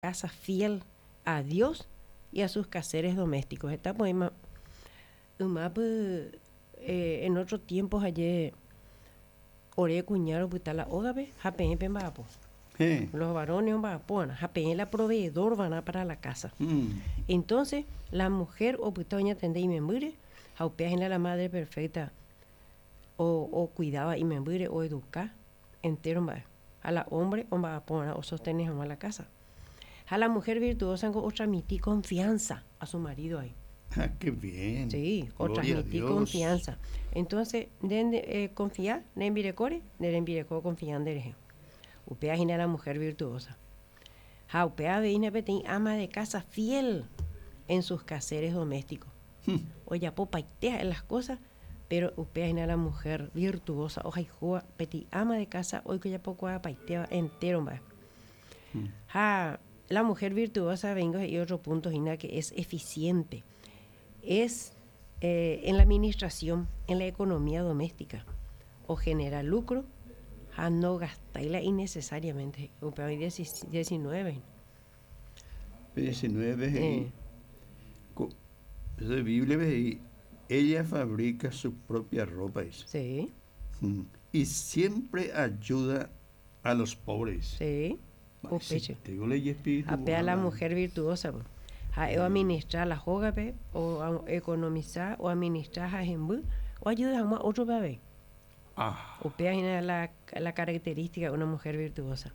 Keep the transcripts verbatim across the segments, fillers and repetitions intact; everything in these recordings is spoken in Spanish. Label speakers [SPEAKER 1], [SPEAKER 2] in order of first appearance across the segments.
[SPEAKER 1] casa fiel a Dios y a sus quehaceres domésticos. Esta poema, uma, pues, eh, en otros tiempos ayer, oré cuñaro, pues la ogabe, japen pembapo.
[SPEAKER 2] Sí.
[SPEAKER 1] Los varones van japen la proveedor van a para la casa.
[SPEAKER 2] Mm.
[SPEAKER 1] Entonces, la mujer o putoña tende y me muere, jaupea en la madre perfecta, o, o cuidaba y me muere, o educar entero va. A la hombre o va a poner o sostener a la casa. A la mujer virtuosa o transmití confianza a su marido ahí.
[SPEAKER 2] Ah, qué bien.
[SPEAKER 1] Sí, o
[SPEAKER 2] Gloria a
[SPEAKER 1] transmití
[SPEAKER 2] Dios.
[SPEAKER 1] confianza. Entonces, den eh, confiar, den virecore, den virecore confiar de Upea gina la mujer virtuosa. Ja, upea veina petín ama de casa fiel en sus quehaceres domésticos.
[SPEAKER 2] Hmm.
[SPEAKER 1] Oye, popaitea en las cosas, pero upea gina la mujer virtuosa. Oja y jua, peti ama de casa, hoy que ya poco a paitea entero va.
[SPEAKER 2] Hmm.
[SPEAKER 1] Ja, la mujer virtuosa, vengo y otro punto, gina, que es eficiente. Es eh, en la administración, en la economía doméstica, o genera lucro, a no gastarla innecesariamente. Upea diecinueve.
[SPEAKER 2] diecinueve.
[SPEAKER 1] Eh.
[SPEAKER 2] Y, co- de Biblia, ve, y ella fabrica su propia ropa. Dice.
[SPEAKER 1] Sí,
[SPEAKER 2] Mm. Y siempre ayuda a los pobres.
[SPEAKER 1] sí.
[SPEAKER 2] Ay, sí,
[SPEAKER 1] Upeche.
[SPEAKER 2] tengo ley y espíritu.
[SPEAKER 1] Apea la
[SPEAKER 2] ojalá.
[SPEAKER 1] mujer virtuosa. Po. A o administrar la joga, pe, o a economizar, o administrar a jembu, o ayuda a otro bebé.
[SPEAKER 2] Ah,
[SPEAKER 1] Upea es la, la característica de una mujer virtuosa.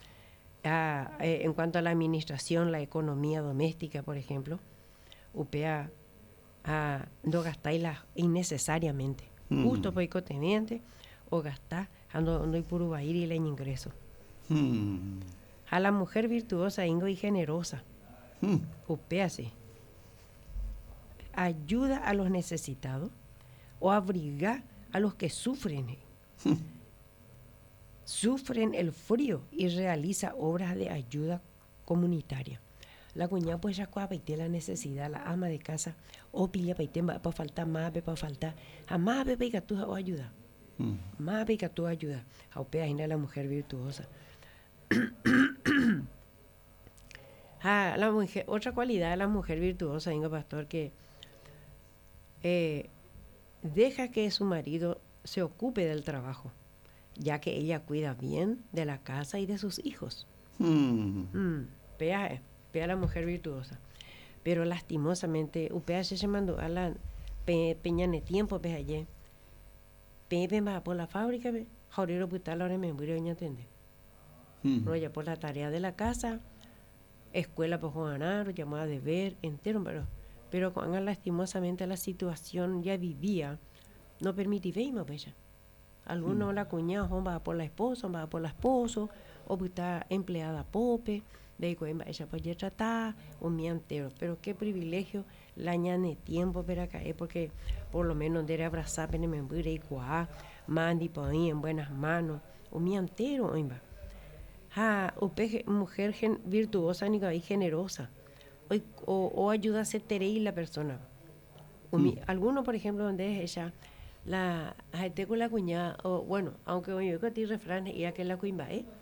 [SPEAKER 1] Ah, eh, en cuanto a la administración, la economía doméstica, por ejemplo, upea ah, no gastáis innecesariamente.
[SPEAKER 2] Mm.
[SPEAKER 1] Justo por teniente, o gastar, ando, ando y puro ir y le ingreso.
[SPEAKER 2] mm,
[SPEAKER 1] A la mujer virtuosa, ingo y generosa,
[SPEAKER 2] mm,
[SPEAKER 1] upéase, ayuda a los necesitados o abriga a los que sufren.
[SPEAKER 2] mm.
[SPEAKER 1] Sufren el frío y realiza obras de ayuda comunitaria. La cuñada pues ya cuapaite la necesidad, la ama de casa, o pilla paite para faltar más, para faltar, jamás bebe que tú ayuda,
[SPEAKER 2] Mm.
[SPEAKER 1] más bebe que tú ayuda. Aupea a la mujer virtuosa. Ah, la mujer, otra cualidad de la mujer virtuosa, Ingo Pastor, que eh, deja que su marido se ocupe del trabajo, ya que ella cuida bien de la casa y de sus hijos.
[SPEAKER 2] Mm.
[SPEAKER 1] Mm, pea, pea la mujer virtuosa. Pero lastimosamente, upea se mandó a la pe, peñane tiempo, pe ayer. Pepe va por la fábrica, pe, jaurero putal ahora me voy a atender.
[SPEAKER 2] Mm.
[SPEAKER 1] No, ya por la tarea de la casa, escuela por ganar, llamada de ver, entero, pero, pero cuando lastimosamente la situación ya vivía, no permití más, pues ya. Algunos
[SPEAKER 2] Mm.
[SPEAKER 1] la cuñada va por la esposa, va por la esposa, o pues está empleada pope, de que ella puede tratar, un mi entero. Pero qué privilegio la ñane tiempo para caer, porque por lo menos debe abrazar, pene me y cuá, mandi por ahí en buenas manos, un mi entero, oimba. Ah, upe mujer gen, virtuosa ni y generosa, o, o, o ayuda a ser terei la persona.
[SPEAKER 2] Mm.
[SPEAKER 1] Algunos, por ejemplo, donde es ella, la gente con la cuñada, o bueno, aunque yo que ti refrán y a que la cuimba, ¿eh?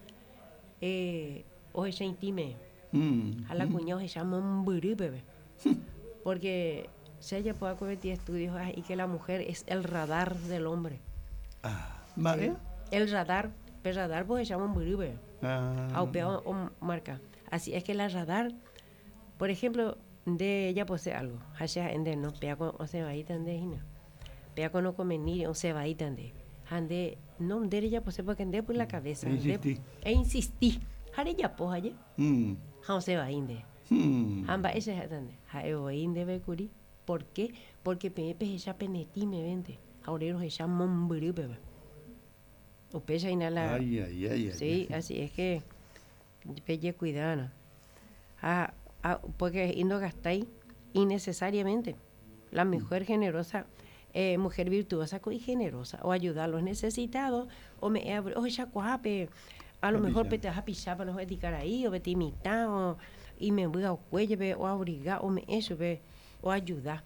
[SPEAKER 1] eh o ella intime,
[SPEAKER 2] Mm.
[SPEAKER 1] a la
[SPEAKER 2] Mm.
[SPEAKER 1] cuñada se llama un burú, bebé, porque si ella puede cometer estudios ah, y que la mujer es el radar del hombre.
[SPEAKER 2] Ah, ¿vale?
[SPEAKER 1] ¿Sí? El radar, el radar pues se llama un burú, bebé.
[SPEAKER 2] Ah.
[SPEAKER 1] Aupea o marca. Así es que la radar, por ejemplo, de ella posee algo. Hasha ende no pea con o se va ahí tan de hina. Pea con no come ni o se va ahí tan de. Ande no de ella posee porque ande por la cabeza.
[SPEAKER 2] Insistí.
[SPEAKER 1] E insistí. Hare ya po haye.
[SPEAKER 2] Mm.
[SPEAKER 1] Ha se va inde.
[SPEAKER 2] Mm.
[SPEAKER 1] Amba ese es tan de. Ha e o inde be curi. ¿Por qué? Porque pepe ella peneti me vende. Aurero ella momburu bebe. O pesa inala.
[SPEAKER 2] Ay, ay, ay, ay.
[SPEAKER 1] Sí, así es que pelle cuidana. Ah, ah, porque y no gastáis innecesariamente. La mujer generosa, eh, mujer virtuosa y generosa, o ayudar a los necesitados, o me abre, o ella cuape, a lo mejor te vas a pisar para no dedicar ahí, o vete imitar, o y me voy a cuello, o abrigar, o me eso, ve, o ayudar.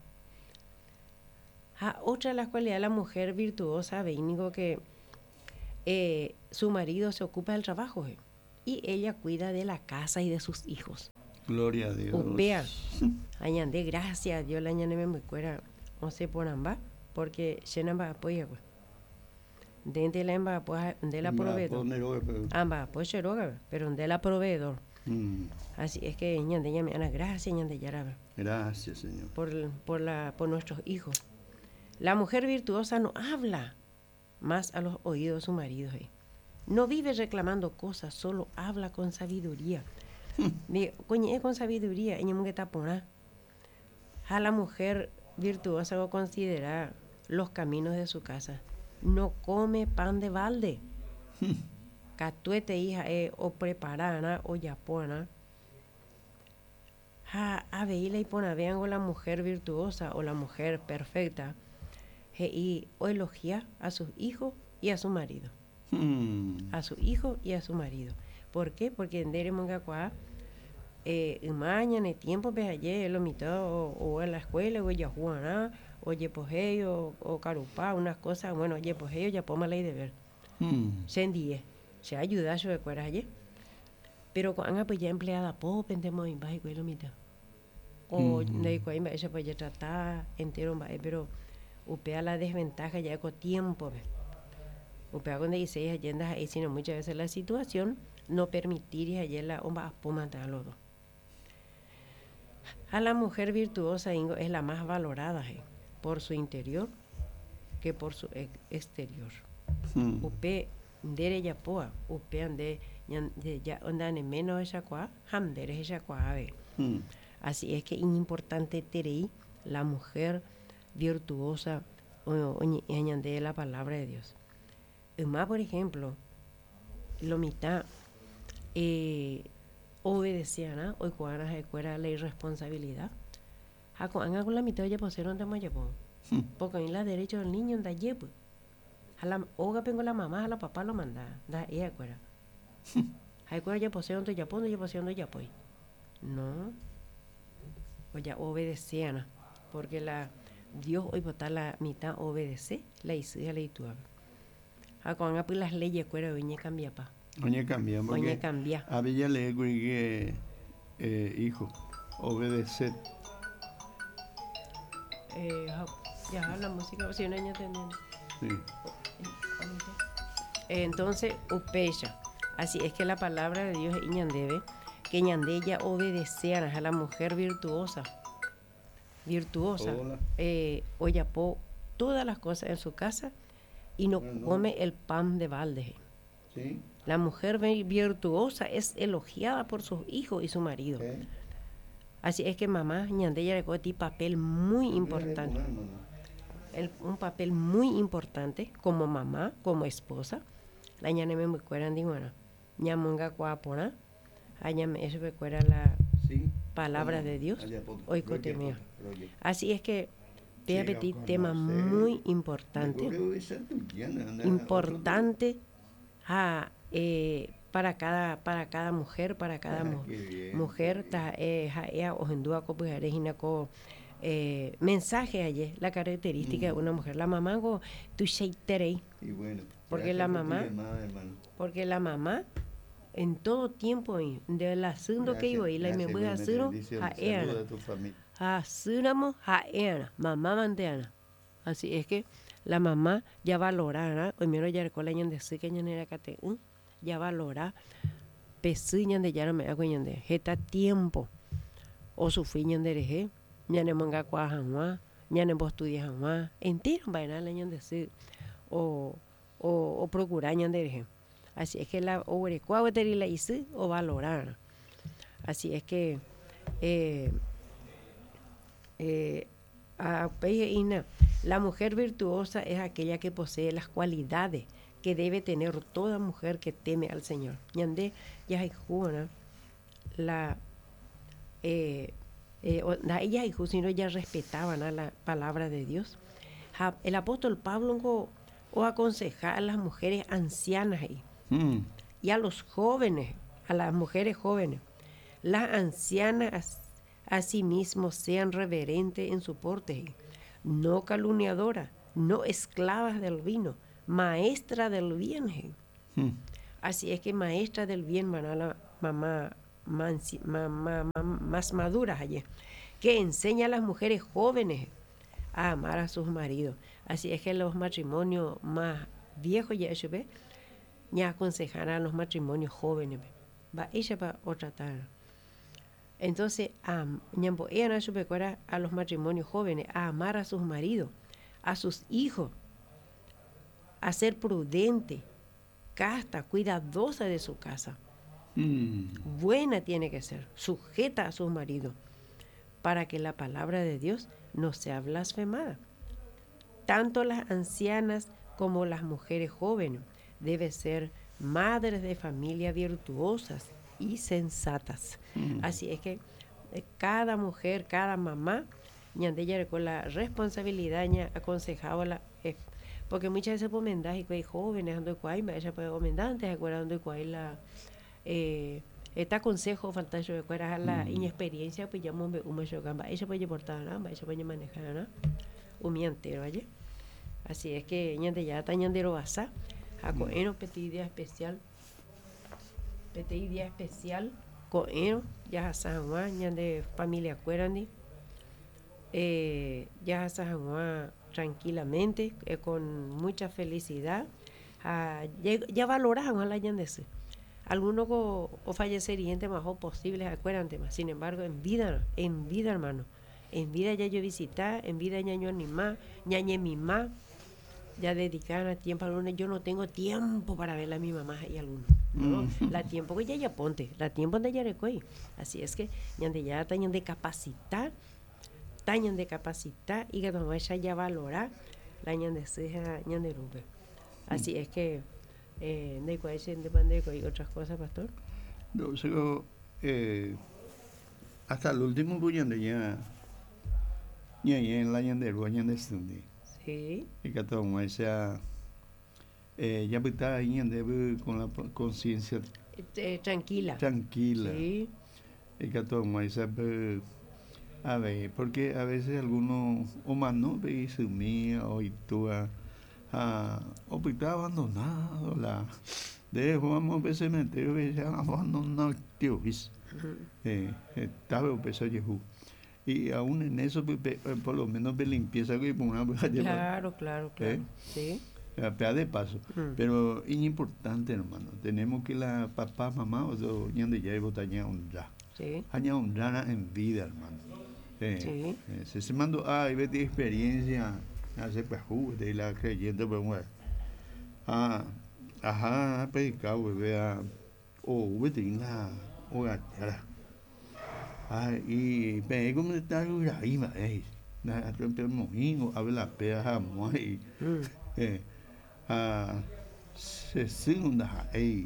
[SPEAKER 1] Ah, otra de las cualidades de la mujer virtuosa, ve, digo que eh, su marido se ocupa del trabajo, eh. y ella cuida de la casa y de sus hijos.
[SPEAKER 2] Gloria a Dios.
[SPEAKER 1] Upea, añande gracias a Dios, la añade me cuera, o se ponan porque llenan va apoya, pues. Dente la emba, pues, de la proveedor. Amba, pues, cheroga, pero de la proveedor. Mm. Así es que, ñande, ya me ana gracias, ñande, ya.
[SPEAKER 2] Gracias, Señor.
[SPEAKER 1] Por, por, la, por nuestros hijos. La mujer virtuosa no habla más a los oídos de su marido. ¿eh? No vive reclamando cosas, solo habla con sabiduría. Coñe, con sabiduría, ella me está poniendo. A la mujer virtuosa no considera los caminos de su casa. No come pan de balde. Catuete hija eh, o preparana o yapona. A, a veila y pona vean o la mujer virtuosa o la mujer perfecta. He, y o elogia a sus hijos y a su marido. Hmm. A su hijo y a su marido. ¿Por qué? Porque en Dere Mongacua, eh, mañana en tiempo pues ayer lo mitad o, o en la escuela o ella juana o yepojeyo o, o carupá, unas cosas, bueno, yepojeyo ya poma ley de ver. Hmm. Se endie, se ayuda a su escuela ayer. Pero cuando pues ya empleada po pendemos en bajo y lo mitad. O de cuando ella pues ya trata entero en pero upea la desventaja ya con tiempo. Upea cuando dice ella yendo ahí, sino muchas veces la situación no permitir ayer la omba a matar a los dos. A la mujer virtuosa Ingo, es la más valorada eh, por su interior que por su ex exterior. Hmm. Upe dere ya poa, upe ande ya andan menos ella qua, ham dere ella qua ave. Hmm. Así es que es importante terei la mujer virtuosa o añade la palabra de Dios. Más, por ejemplo, lo mitad eh, obedecían a hoy cuando se cuera la irresponsabilidad. A cuando con la mitad ya pusieron de mayapo. Porque en la derecha del niño anda yepo. A la oga pengo la mamá, a la papá lo manda, da ella cuera. Hay cuera ya pusieron de yapón, ya pusieron de yapoy. No. O ya obedecían, porque la Dios hoy vota la mitad obedece, la hizo y la hizo. A cuando pues las leyes cuera hoy cambia pa.
[SPEAKER 2] Oye cambia,
[SPEAKER 1] Oye cambia.
[SPEAKER 2] A Bella le que eh, hijo, obedecer.
[SPEAKER 1] Eh, ya la música, si no ya tenemos. Sí. Entonces, upecha. Así es que la palabra de Dios es ñandebe, que ñandella obedecieran a la mujer virtuosa. Virtuosa. Eh, oyapó todas las cosas en su casa y no, no come el pan de balde. ¿Sí? La mujer virtuosa es elogiada por sus hijos y su marido. ¿Sí? Así es que mamá ñandella le coge papel muy importante. El, un papel muy importante como mamá, como esposa. La ñane me recuerdan de bueno, ñamonga cuapona, allá me recuerda la sí, palabra bueno, de Dios. Hoy cotemea. Así es que te apetí tema muy importante, importante a, eh, para cada para cada mujer, para cada mu bien, mujer, ta eh ja ojendua ko pues regina ko Eh, mensaje ayer, la característica mm. de una mujer. La mamá go tu sheiterei. Y bueno, porque la mamá, porque la mamá en todo tiempo de la segundo que iba y la me voy a hacer a ella. A suramo a ella, mamá manteana. Así es que la mamá ya valora, hoy miro ya con la ñan de sí que ñan era cate, ya valora pesuñan de ya no me hago ñan de jeta tiempo o su fiñan de reje. Ñane manga kwa jamás, ñane vos estudias jamás, entero vaina la ñan decir o o o procurar ñan de. Así es que la obre kwa veteri la hice o valorar. Así es que eh eh a ina, la mujer virtuosa es aquella que posee las cualidades que debe tener toda mujer que teme al Señor. Ñande ya hay juna la eh Eh, ella y sino ellas respetaban a la palabra de Dios. Ha, el apóstol Pablo o, o aconseja a las mujeres ancianas ahí, mm. y a los jóvenes, a las mujeres jóvenes. Las ancianas asimismo sean reverentes en su porte, no calumniadoras, no esclavas del vino, maestras del bien. Mm. Así es que maestra del bien van a la mamá, mansi- mamá- mam- más maduras allí, que enseña a las mujeres jóvenes a amar a sus maridos. Así es que los matrimonios más viejos ya eso ve, ya aconsejarán a los matrimonios jóvenes. Ve. Va ella para otra tarde. Entonces, am- ñambo, ella no supe cuál a los matrimonios jóvenes a amar a sus maridos, a sus hijos, a ser prudente, casta, cuidadosa de su casa.
[SPEAKER 2] Mm.
[SPEAKER 1] Buena tiene que ser, sujeta a sus maridos, para que la palabra de Dios no sea blasfemada. Tanto las ancianas como las mujeres jóvenes deben ser madres de familia virtuosas y sensatas.
[SPEAKER 2] Mm.
[SPEAKER 1] Así es que eh, cada mujer, cada mamá, ñandella con la responsabilidad ña aconsejaba la eh, porque muchas veces por mendaje que hay jóvenes ando cuay, ella puede comendantes acuerdan cuay la eh, este consejo fantástico de cuera la
[SPEAKER 2] Mm.
[SPEAKER 1] inexperiencia pues ya mombe umo yo gamba ella puede portar nada ella puede manejar nada un mi entero allí. Así es que ñande ya está ñandero basa a coeno petit día especial petit día especial coeno ya San Juan ñande familia cuerandi eh, ya San Juan tranquilamente eh, con mucha felicidad ah, ya, ya valoran a la ñandese algunos o, o fallecerían más o posibles acuérdate más sin embargo en vida en vida hermano en vida ya yo visité en vida ya yo animá ñañe mi mamá ya dedicaron tiempo a algunos yo no tengo tiempo para ver a mi mamá y algunos no
[SPEAKER 2] Mm.
[SPEAKER 1] la tiempo que ya ya ponte la tiempo de ya recoy así es que ñande ya tañan de capacitar tañan de capacitar y que no ella ya valorar la ñande ceja ñande rube así es que eh, de cuál de pandeco y otras cosas pastor.
[SPEAKER 2] No, so, eh, hasta el último buñón de ya ya ya en la ñande buñón de Sunday.
[SPEAKER 1] Sí.
[SPEAKER 2] Y que todo mundo sea eh, ya está ahí en con la conciencia
[SPEAKER 1] Eh, tranquila.
[SPEAKER 2] tranquila.
[SPEAKER 1] Sí.
[SPEAKER 2] Y que todo mundo sea a ver, porque a veces algunos humanos ve su mía o y tú a o pues está abandonado la de vamos a veces meter ya abandonado tío vis eh estaba empezó Jesús y aún en eso pues, por lo menos de limpieza que ponga
[SPEAKER 1] claro claro claro
[SPEAKER 2] ¿eh?
[SPEAKER 1] Sí.
[SPEAKER 2] A de paso, mm. Pero es importante, hermano. Tenemos que la papá, mamá, o sea, ñande ya iba a honrar.
[SPEAKER 1] Sí.
[SPEAKER 2] Aña honrar en vida, hermano. Eh,
[SPEAKER 1] Sí.
[SPEAKER 2] Eh, se se mandó a ver de experiencia, hace pues de la creyente, pues bueno. Ah, ajá, predicado, vea, o ve tenga, o gachara. Ah, y pero como está ahí, ma, eh, na, atro mohingo, habla pea jamás y eh a se segunda ahí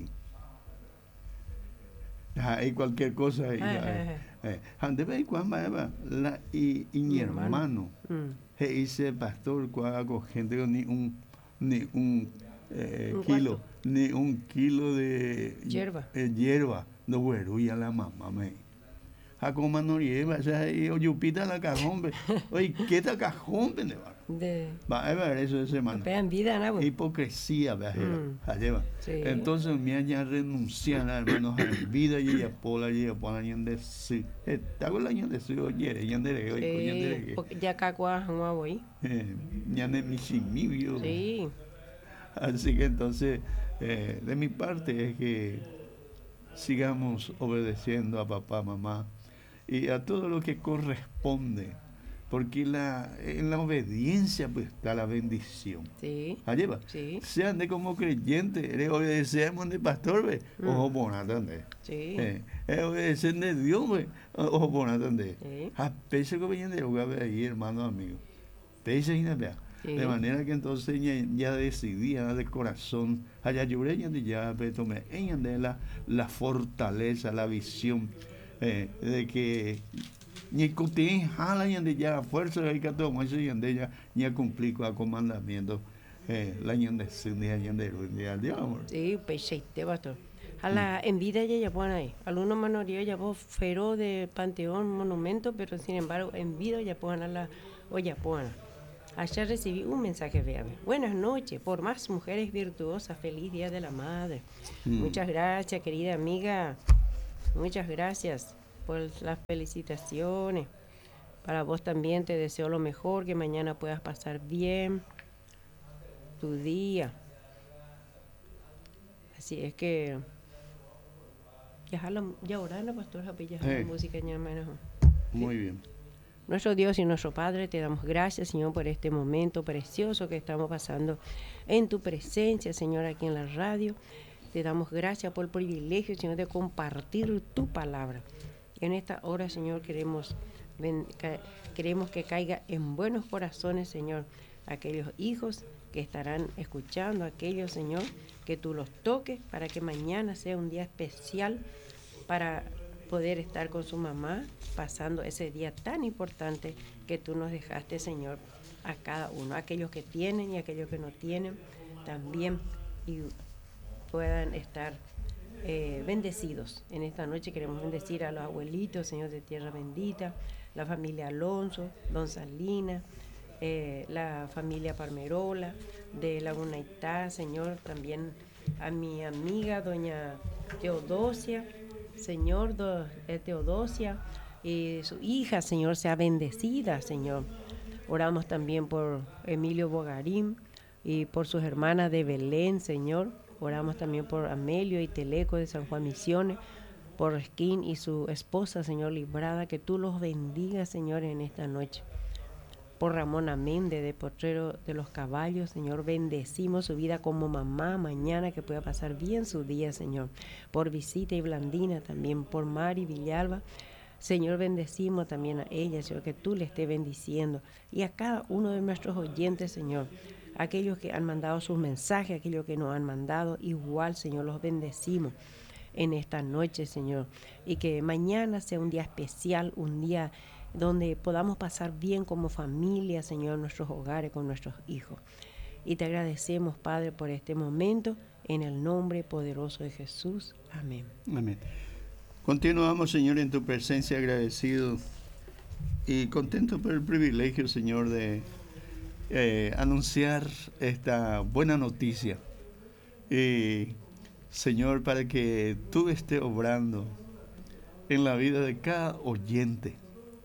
[SPEAKER 2] hay cualquier cosa ahí eh ande ve cuando va la y, y mi hermano he dice pastor cuando hago gente ni un ni un eh,
[SPEAKER 1] un
[SPEAKER 2] kilo
[SPEAKER 1] cuarto.
[SPEAKER 2] Ni un kilo de
[SPEAKER 1] hierba
[SPEAKER 2] eh, hierba no bueno y a la mamá me a como no lleva o sea yo yupita la cajón oye qué ta cajón
[SPEAKER 1] de
[SPEAKER 2] va a ver eso es hermano
[SPEAKER 1] vida, ¿no?
[SPEAKER 2] Hipocresía mm. Sí. Entonces me haya renunciado hermanos a vida y a pola y a pola y de sí está con la ña de sí oye y de
[SPEAKER 1] de porque ya cacua no voy
[SPEAKER 2] ña de mi simibio
[SPEAKER 1] sí
[SPEAKER 2] así que entonces eh, de mi parte es que sigamos obedeciendo a papá mamá y a todo lo que corresponde porque la, en la obediencia pues está la bendición.
[SPEAKER 1] Sí.
[SPEAKER 2] Allí va.
[SPEAKER 1] Sí.
[SPEAKER 2] Sean de como creyentes, le obedecemos de pastor, ve, mm. ojo por nada,
[SPEAKER 1] sí.
[SPEAKER 2] eh, obedecen de Dios, ve, ojo por nada,
[SPEAKER 1] sí.
[SPEAKER 2] A pesar que vayan de lugar ahí, hermanos amigos. Pese y nada, sí. De manera que entonces ya, ya decidía de corazón, allá lloré ya de ya, pero tomé ella de la, la fortaleza, la visión eh, de que ni cutín jala y ande ya fuerza hay que tomar eso y ande ya ni a cumplir con el comandamiento eh, la ñande sindia ñande ruindia Dios amor
[SPEAKER 1] sí pecheite bato a la mm. envidia ya ya ponen ahí algunos manoríos ya vos feroz de panteón monumento pero sin embargo en vida ya ponen a la o ya ponen Ayer recibí un mensaje verde. Buenas noches, por más mujeres virtuosas, feliz Día de la Madre. Mm. Muchas gracias, querida amiga. Muchas gracias por las felicitaciones. Para vos también te deseo lo mejor, que mañana puedas pasar bien tu día. Así es que ya ya oraron, pastor, ya la música ya menos.
[SPEAKER 2] Muy bien.
[SPEAKER 1] Nuestro Dios y nuestro Padre, te damos gracias, Señor, por este momento precioso que estamos pasando en tu presencia, Señor, aquí en la radio. Te damos gracias por el privilegio, Señor, de compartir tu palabra. En esta hora, Señor, queremos, queremos que caiga en buenos corazones, Señor, aquellos hijos que estarán escuchando, aquellos, Señor, que tú los toques para que mañana sea un día especial para poder estar con su mamá, pasando ese día tan importante que tú nos dejaste, Señor, a cada uno, aquellos que tienen y aquellos que no tienen, también y puedan estar eh, bendecidos. En esta noche queremos bendecir a los abuelitos, Señor, de Tierra Bendita, la familia Alonso, Don Salina, eh, la familia Parmerola, de Laguna Itá, Señor, también a mi amiga, doña Teodosia, Señor, do, eh, Teodosia, y su hija, Señor, sea bendecida, Señor. Oramos también por Emilio Bogarín y por sus hermanas de Belén, Señor. Oramos también por Amelio y Teleco de San Juan Misiones, por Esquín y su esposa, Señor, librada, que tú los bendigas, Señor, en esta noche. Por Ramón Améndez de Potrero de los Caballos, Señor, bendecimos su vida como mamá mañana, que pueda pasar bien su día, Señor. Por Visita y Blandina también, por Mari Villalba, Señor, bendecimos también a ella, Señor, que tú le estés bendiciendo. Y a cada uno de nuestros oyentes, Señor, aquellos que han mandado sus mensajes, aquellos que no han mandado, igual, Señor, los bendecimos en esta noche, Señor. Y que mañana sea un día especial, un día donde podamos pasar bien como familia, Señor, en nuestros hogares, con nuestros hijos. Y te agradecemos, Padre, por este momento, en el nombre poderoso de Jesús. Amén.
[SPEAKER 2] Amén. Continuamos, Señor, en tu presencia, agradecido y contento por el privilegio, Señor, de eh, anunciar esta buena noticia. Y, Señor, para que tú estés obrando en la vida de cada oyente.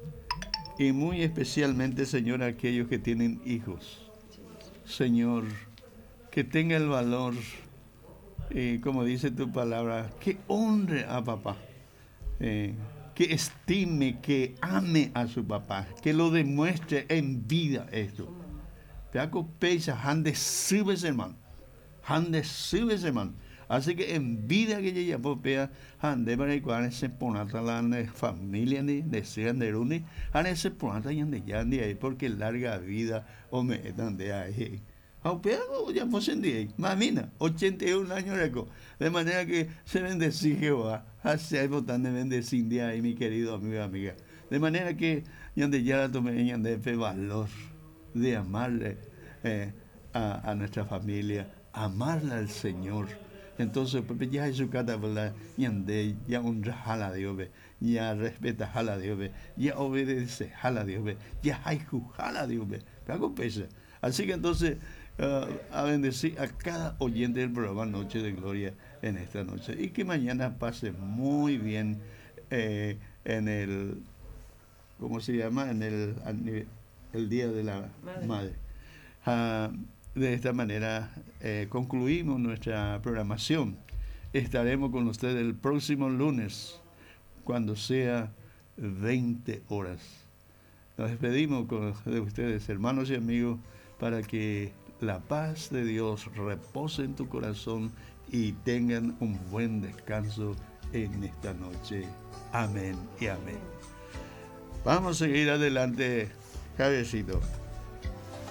[SPEAKER 2] Y muy especialmente, Señor, aquellos que tienen hijos. Señor, que tenga el valor, eh, como dice tu palabra, que honre a papá, eh, que estime, que ame a su papá, que lo demuestre en vida esto. Peaco pecha, han de subes, hermano, han de subes, hermano. Así que en vida que ella popea, ande para que cuando se ponata la familia ni desean de runi, ande se ponata y ande ya de ahí porque larga vida o me dan de ahí. Aunque ya pues en día, mamina, ochenta y un años reco, de manera que se bendecí Jehová, así hay botán de bendecir de ahí, mi querido amigo y amiga. De manera que ya de ya la tomé ya de fe valor de amarle eh, a, a nuestra familia, amarle al Señor. Entonces, pues ya es su cata, ¿verdad? Ya honra a la Dios, ya respeta a la Dios, ya obedece a la Dios, ya hay a la Dios, hago pesa. Así que entonces, uh, a bendecir a cada oyente del programa Noche de Gloria en esta noche. Y que mañana pase muy bien eh, en el, ¿cómo se llama? En el, el Día de la Madre. Madre. Uh, De esta manera eh, concluimos nuestra programación. Estaremos con ustedes el próximo lunes, cuando sea veinte horas. Nos despedimos con, de ustedes, hermanos y amigos, para que la paz de Dios repose en tu corazón y tengan un buen descanso en esta noche. Amén y amén. Vamos a seguir adelante, Javiercito.